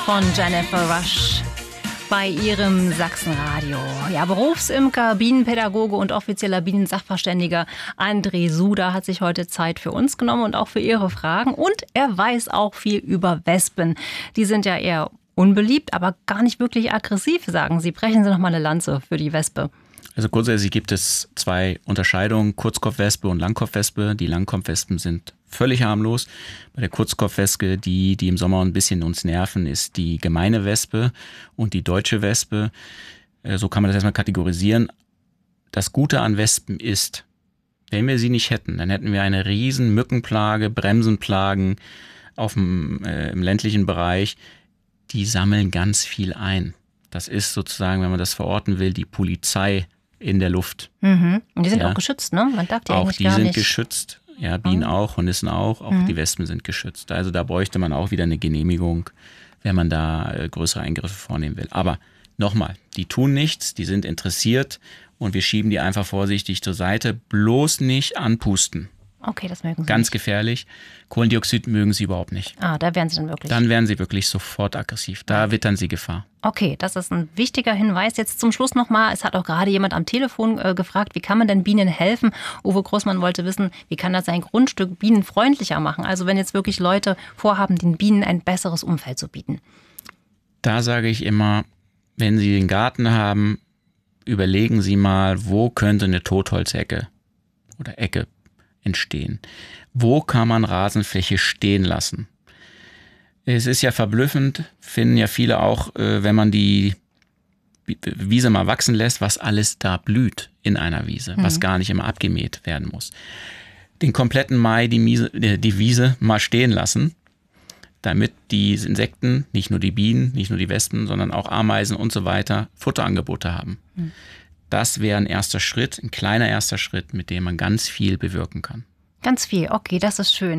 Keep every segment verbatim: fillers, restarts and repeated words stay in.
von Jennifer Rush bei ihrem Sachsenradio. Ja, Berufsimker, Bienenpädagoge und offizieller Bienensachverständiger André Suder hat sich heute Zeit für uns genommen und auch für Ihre Fragen. Und er weiß auch viel über Wespen. Die sind ja eher unbeliebt, aber gar nicht wirklich aggressiv, sagen Sie. Brechen Sie noch mal eine Lanze für die Wespe. Also grundsätzlich gibt es zwei Unterscheidungen, Kurzkopfwespe und Langkopfwespe. Die Langkopfwespen sind völlig harmlos. Bei der Kurzkopfwespe, die, die im Sommer ein bisschen uns nerven, ist die gemeine Wespe und die deutsche Wespe. So kann man das erstmal kategorisieren. Das Gute an Wespen ist, wenn wir sie nicht hätten, dann hätten wir eine riesen Mückenplage, Bremsenplagen auf dem, äh, im ländlichen Bereich. Die sammeln ganz viel ein. Das ist sozusagen, wenn man das verorten will, die Polizei in der Luft. Mhm. Und die sind ja. auch geschützt, ne? Man darf die auch eigentlich die gar sind nicht. geschützt. Ja, Bienen mhm. auch, Hornissen auch. Auch mhm. die Wespen sind geschützt. Also da bräuchte man auch wieder eine Genehmigung, wenn man da äh, größere Eingriffe vornehmen will. Aber nochmal, die tun nichts, die sind interessiert und wir schieben die einfach vorsichtig zur Seite. Bloß nicht anpusten. Okay, das mögen Sie Ganz nicht. gefährlich. Kohlendioxid mögen sie überhaupt nicht. Ah, da werden sie dann wirklich. Dann werden sie wirklich sofort aggressiv. Da wittern sie Gefahr. Okay, das ist ein wichtiger Hinweis. Jetzt zum Schluss nochmal, es hat auch gerade jemand am Telefon äh, gefragt, wie kann man denn Bienen helfen? Uwe Großmann wollte wissen, wie kann das sein Grundstück bienenfreundlicher machen? Also wenn jetzt wirklich Leute vorhaben, den Bienen ein besseres Umfeld zu bieten. Da sage ich immer, wenn Sie den Garten haben, überlegen Sie mal, wo könnte eine Totholzecke oder Ecke entstehen. Wo kann man Rasenfläche stehen lassen? Es ist ja verblüffend, finden ja viele auch, wenn man die Wiese mal wachsen lässt, was alles da blüht in einer Wiese, mhm. was gar nicht immer abgemäht werden muss. Den kompletten Mai die, Miese, die Wiese mal stehen lassen, damit die Insekten, nicht nur die Bienen, nicht nur die Wespen, sondern auch Ameisen und so weiter, Futterangebote haben. Mhm. Das wäre ein erster Schritt, ein kleiner erster Schritt, mit dem man ganz viel bewirken kann. Ganz viel, okay, das ist schön.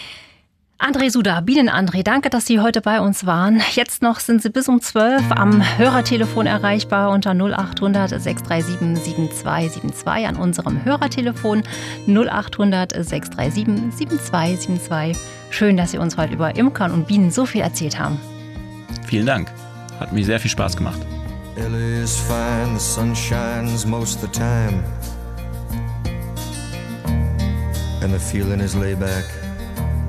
André Suder, Bienen-André, danke, dass Sie heute bei uns waren. Jetzt noch sind Sie bis um zwölf am Hörertelefon erreichbar unter null acht hundert sechs drei sieben sieben zwei sieben zwei an unserem Hörertelefon null acht hundert sechs drei sieben sieben zwei sieben zwei. Schön, dass Sie uns heute über Imkern und Bienen so viel erzählt haben. Vielen Dank, hat mir sehr viel Spaß gemacht. Ellie is fine, the sun shines most of the time, and the feeling is laid back.